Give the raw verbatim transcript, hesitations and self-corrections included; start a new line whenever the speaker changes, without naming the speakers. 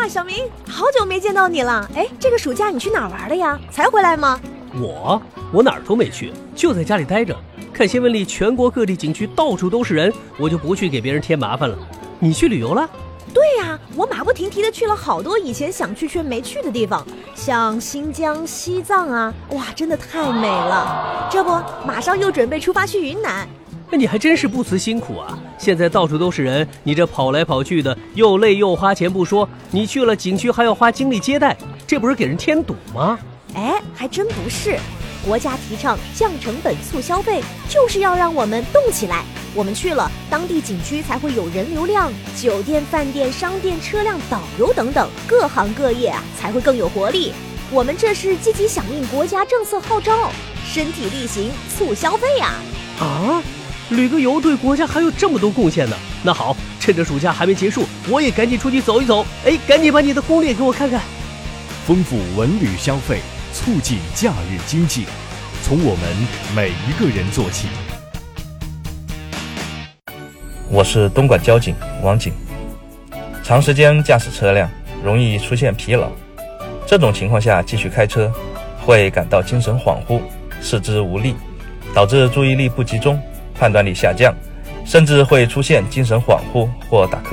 哇，小明，好久没见到你了。哎，这个暑假你去哪儿玩了呀？才回来吗？
我我哪儿都没去，就在家里待着，看新闻里全国各地景区到处都是人，我就不去给别人添麻烦了。你去旅游了？
对呀，我马不停蹄的去了好多以前想去却没去的地方，像新疆、西藏啊，哇，真的太美了。这不，马上又准备出发去云南。
那你还真是不辞辛苦啊！现在到处都是人，你这跑来跑去的，又累又花钱不说，你去了景区还要花精力接待，这不是给人添堵吗？
哎，还真不是。国家提倡降成本促消费，就是要让我们动起来。我们去了当地景区才会有人流量，酒店、饭店、商店、车辆、导游等等各行各业啊才会更有活力。我们这是积极响应国家政策号召，身体力行促消费呀！
啊，旅个游对国家还有这么多贡献呢。那好，趁着暑假还没结束，我也赶紧出去走一走。哎，赶紧把你的攻略给我看看。
丰富文旅消费，促进假日经济，从我们每一个人做起。
我是东莞交警王景。长时间驾驶车辆容易出现疲劳，这种情况下继续开车会感到精神恍惚、四肢无力，导致注意力不集中、判断力下降，甚至会出现精神恍惚或打瞌